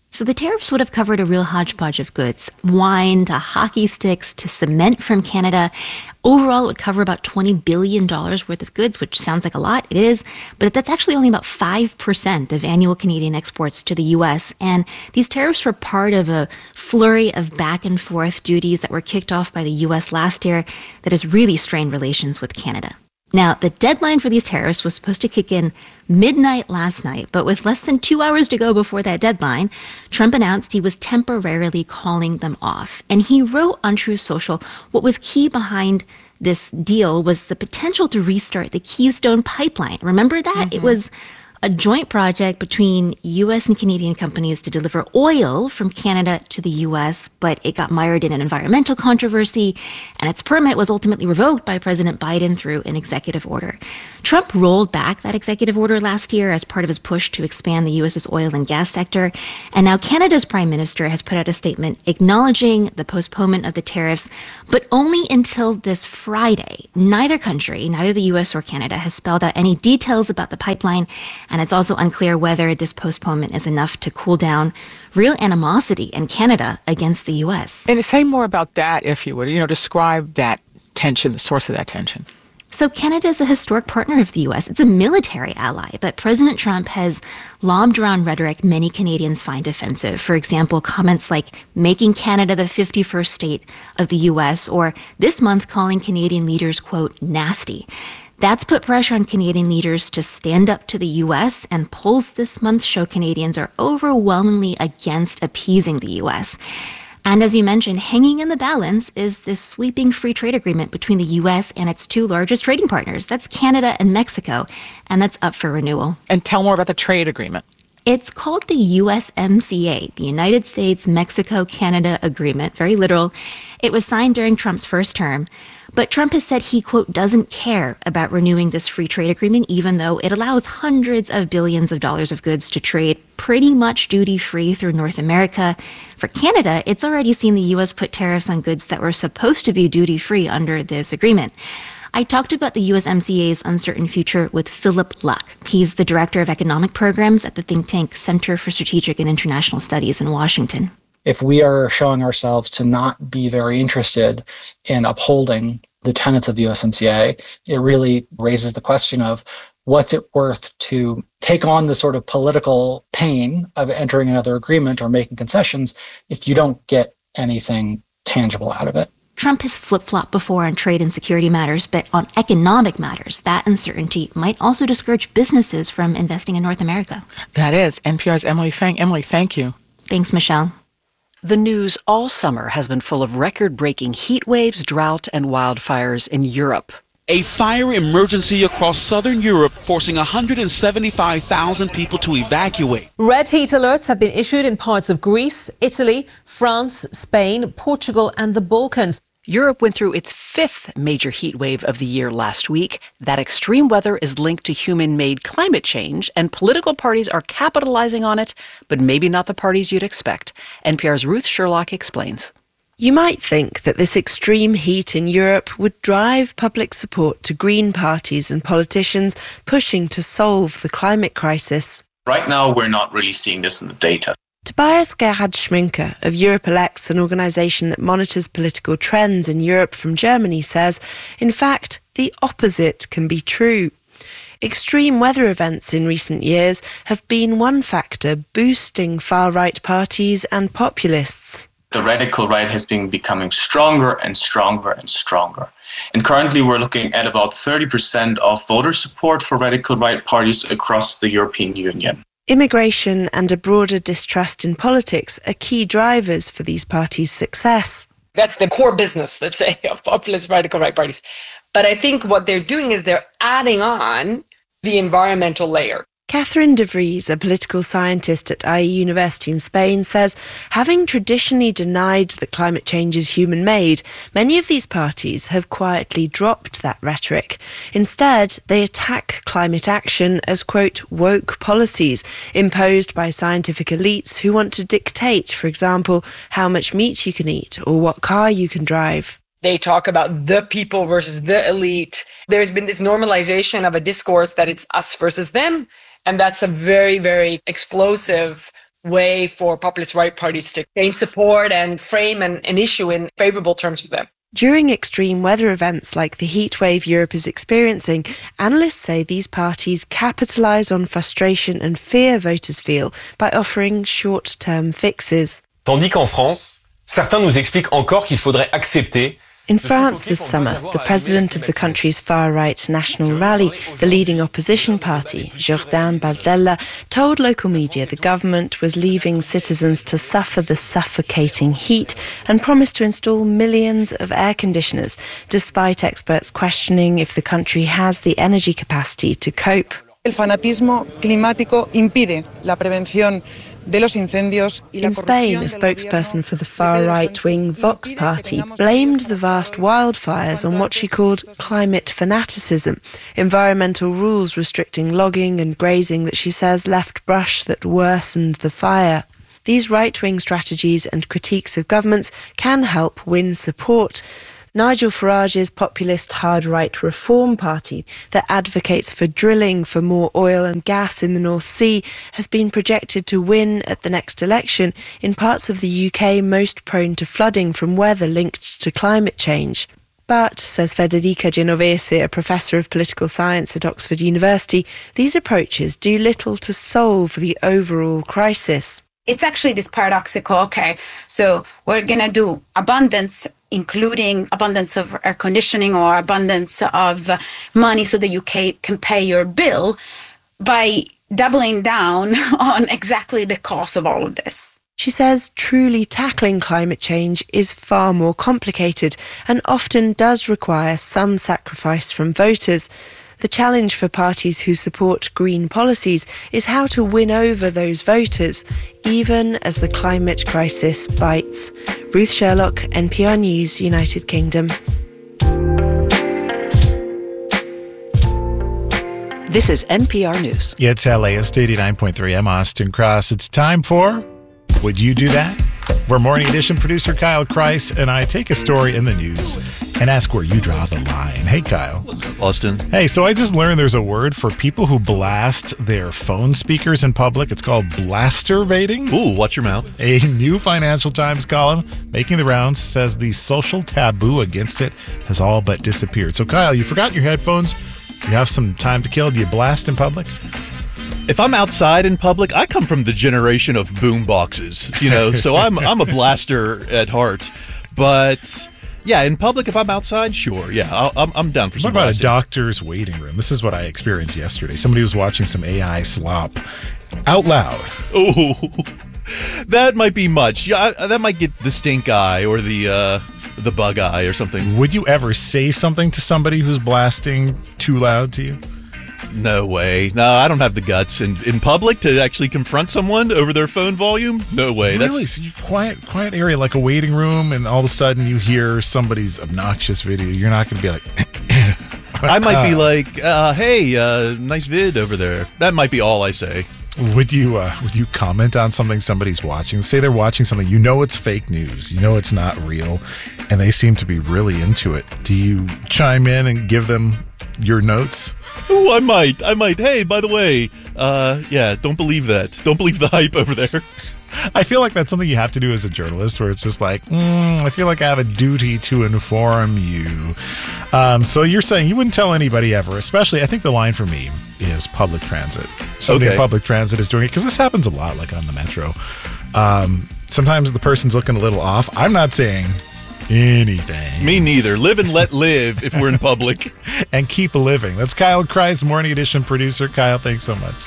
So the tariffs would have covered a real hodgepodge of goods, wine to hockey sticks to cement from Canada. Overall, it would cover about twenty billion dollars worth of goods, which sounds like a lot. It is, but that's actually only about five percent of annual Canadian exports to the U S. And these tariffs were part of a flurry of back and forth duties that were kicked off by the U S last year that has really strained relations with Canada. Now, the deadline for these tariffs was supposed to kick in midnight last night, but with less than two hours to go before that deadline, Trump announced he was temporarily calling them off. And he wrote on Truth Social what was key behind this deal was the potential to restart the Keystone Pipeline. Remember that? Mm-hmm. It was a joint project between U S and Canadian companies to deliver oil from Canada to the U S, but it got mired in an environmental controversy, and its permit was ultimately revoked by President Biden through an executive order. Trump rolled back that executive order last year as part of his push to expand the U S's oil and gas sector, and now Canada's prime minister has put out a statement acknowledging the postponement of the tariffs, but only until this Friday. Neither country, neither the U S or Canada, has spelled out any details about the pipeline, and it's also unclear whether this postponement is enough to cool down real animosity in Canada against the U S. And say more about that, if you would. You know, describe that tension, the source of that tension. So Canada is a historic partner of the U S. It's a military ally, but President Trump has lobbed around rhetoric many Canadians find offensive. For example, comments like making Canada the fifty-first state of the U S, or this month calling Canadian leaders, quote, nasty. That's put pressure on Canadian leaders to stand up to the U S, and polls this month show Canadians are overwhelmingly against appeasing the U S. And as you mentioned, hanging in the balance is this sweeping free trade agreement between the U S and its two largest trading partners. That's Canada and Mexico, and that's up for renewal. And tell more about the trade agreement. It's called the U S M C A, the United States-Mexico-Canada Agreement, very literal. It was signed during Trump's first term. But Trump has said he, quote, doesn't care about renewing this free trade agreement, even though it allows hundreds of billions of dollars of goods to trade pretty much duty-free through North America. For Canada, it's already seen the U S put tariffs on goods that were supposed to be duty-free under this agreement. I talked about the U S M C A's uncertain future with Philip Luck. He's the director of economic programs at the think tank Center for Strategic and International Studies in Washington. If we are showing ourselves to not be very interested in upholding the tenets of the U S M C A, it really raises the question of what's it worth to take on the sort of political pain of entering another agreement or making concessions if you don't get anything tangible out of it. Trump has flip-flopped before on trade and security matters, but on economic matters, that uncertainty might also discourage businesses from investing in North America. That is N P R's Emily Feng. Emily, thank you. Thanks, Michelle. The news all summer has been full of record-breaking heat waves, drought, and wildfires in Europe. A fire emergency across southern Europe, forcing one hundred seventy-five thousand people to evacuate. Red heat alerts have been issued in parts of Greece, Italy, France, Spain, Portugal, and the Balkans. Europe went through its fifth major heat wave of the year last week. That extreme weather is linked to human-made climate change, and political parties are capitalizing on it, but maybe not the parties you'd expect. N P R's Ruth Sherlock explains. You might think that this extreme heat in Europe would drive public support to green parties and politicians pushing to solve the climate crisis. Right now, we're not really seeing this in the data. Tobias Gerhard Schminke of Europe Elects, an organisation that monitors political trends in Europe from Germany, says, in fact, the opposite can be true. Extreme weather events in recent years have been one factor boosting far-right parties and populists. The radical right has been becoming stronger and stronger and stronger. And currently we're looking at about thirty percent of voter support for radical right parties across the European Union. Immigration and a broader distrust in politics are key drivers for these parties' success. That's the core business, let's say, of populist radical right parties. But I think what they're doing is they're adding on the environmental layer. Catherine de Vries, a political scientist at I E University in Spain, says having traditionally denied that climate change is human-made, many of these parties have quietly dropped that rhetoric. Instead, they attack climate action as, quote, woke policies imposed by scientific elites who want to dictate, for example, how much meat you can eat or what car you can drive. They talk about the people versus the elite. There's been this normalization of a discourse that it's us versus them. And that's a very, very explosive way for populist right parties to gain support and frame an, an issue in favorable terms for them. During extreme weather events like the heat wave Europe is experiencing, analysts say these parties capitalise on frustration and fear voters feel by offering short-term fixes. Tandis qu'en France, certains nous expliquent encore qu'il faudrait accepter. In France this summer, the president of the country's far-right National Rally, the leading opposition party, Jourdain Bardella, told local media the government was leaving citizens to suffer the suffocating heat and promised to install millions of air conditioners, despite experts questioning if the country has the energy capacity to cope. El fanatismo climático impide la prevención. In Spain, a spokesperson for the far-right-wing Vox party blamed the vast wildfires on what she called climate fanaticism, environmental rules restricting logging and grazing that she says left brush that worsened the fire. These right-wing strategies and critiques of governments can help win support. Nigel Farage's populist hard-right Reform Party that advocates for drilling for more oil and gas in the North Sea has been projected to win at the next election in parts of the U K most prone to flooding from weather linked to climate change. But, says Federica Genovese, a professor of political science at Oxford University, these approaches do little to solve the overall crisis. It's actually this paradoxical, okay, so we're going to do abundance, including abundance of air conditioning or abundance of money so that you can pay your bill, by doubling down on exactly the cost of all of this. She says truly tackling climate change is far more complicated and often does require some sacrifice from voters. The challenge for parties who support green policies is how to win over those voters, even as the climate crisis bites. Ruth Sherlock, N P R News, United Kingdom. This is N P R News. It's L A S eighty-nine point three. I'm Austin Cross. It's time for Would You Do That? Where Morning Edition producer Kyle Kreis and I take a story in the news and ask where you draw the line. Hey, Kyle. Austin. Hey, so I just learned there's a word for people who blast their phone speakers in public. It's called blasterbating. Ooh, watch your mouth. A new Financial Times column making the rounds says the social taboo against it has all but disappeared. So, Kyle, you forgot your headphones. You have some time to kill. Do you blast in public? If I'm outside in public, I come from the generation of boom boxes, you know, so I'm I'm a blaster at heart. But yeah, in public, if I'm outside, sure, yeah, I'll, I'm I'm down for some. What about blasting. a doctor's waiting room? This is what I experienced yesterday. Somebody was watching some A I slop out loud. Oh, that might be much. Yeah, I, that might get the stink eye or the uh, the bug eye or something. Would you ever say something to somebody who's blasting too loud to you? No way. No, I don't have the guts in, in public to actually confront someone over their phone volume. No way. Really? That's... So you quiet, quiet area like a waiting room, and all of a sudden you hear somebody's obnoxious video. You're not going to be like. I might be like, uh, "Hey, uh, nice vid over there." That might be all I say. Would you uh, would you comment on something somebody's watching? Say they're watching something, you know it's fake news, you know it's not real, and they seem to be really into it. Do you chime in and give them your notes? Oh, I might. I might. Hey, by the way, uh, yeah, don't believe that. Don't believe the hype over there. I feel like that's something you have to do as a journalist, where it's just like, mm, I feel like I have a duty to inform you. Um, so you're saying you wouldn't tell anybody ever, especially, I think the line for me is public transit. Somebody Okay. in public transit is doing it, because this happens a lot, like on the metro. Um, sometimes the person's looking a little off. I'm not saying anything. Me neither. Live and let live if we're in public. And keep living. That's Kyle Kreis, Morning Edition producer. Kyle, thanks so much.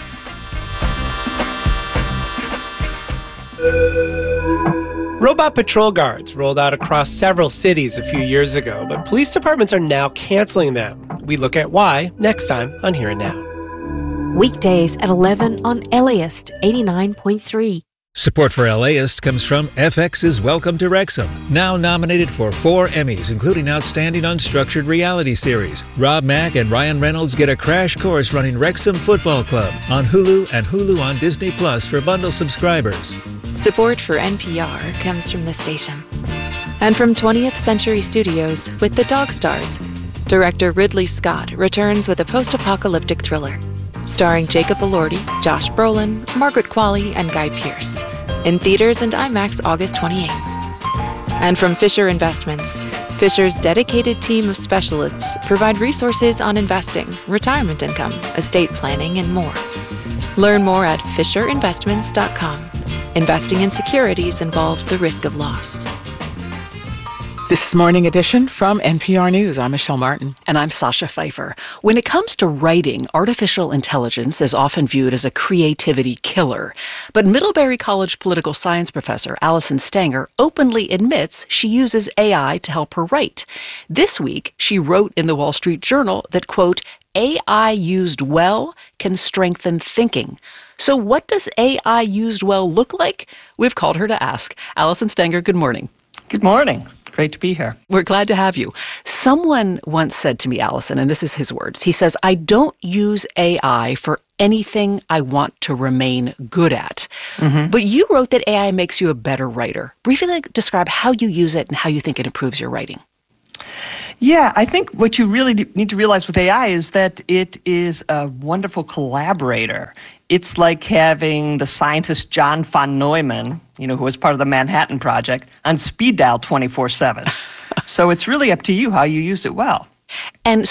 Robot patrol guards rolled out across several cities a few years ago, but police departments are now canceling them. We look at why next time on Here and Now. Weekdays at eleven on Eliast eighty-nine point three. Support for LAist comes from F X's Welcome to Wrexham, now nominated for four Emmys, including Outstanding Unstructured Reality Series. Rob Mack and Ryan Reynolds get a crash course running Wrexham Football Club on Hulu and Hulu on Disney Plus for bundle subscribers. Support for N P R comes from the station. And from twentieth Century Studios with The Dog Stars. Director Ridley Scott returns with a post-apocalyptic thriller. starring Jacob Elordi, Josh Brolin, Margaret Qualley, and Guy Pearce. In theaters and IMAX August twenty-eighth. And from Fisher Investments, Fisher's dedicated team of specialists provide resources on investing, retirement income, estate planning, and more. Learn more at fisher investments dot com. Investing in securities involves the risk of loss. This is Morning Edition from N P R News. I'm Michelle Martin. And I'm Sasha Pfeiffer. When it comes to writing, artificial intelligence is often viewed as a creativity killer. But Middlebury College political science professor Allison Stanger openly admits she uses A I to help her write. This week, she wrote in the Wall Street Journal that, quote, A I used well can strengthen thinking. So what does A I used well look like? We've called her to ask. Allison Stanger, good morning. Good morning. Great to be here. We're glad to have you. Someone once said to me, Allison, and this is his words, he says, I don't use A I for anything I want to remain good at. Mm-hmm. But you wrote that A I makes you a better writer. Briefly describe how you use it and how you think it improves your writing. Yeah, I think what you really need to realize with A I is that it is a wonderful collaborator. It's like having the scientist John von Neumann, you know, who was part of the Manhattan Project, on speed dial twenty-four seven. So it's really up to you how you use it well. And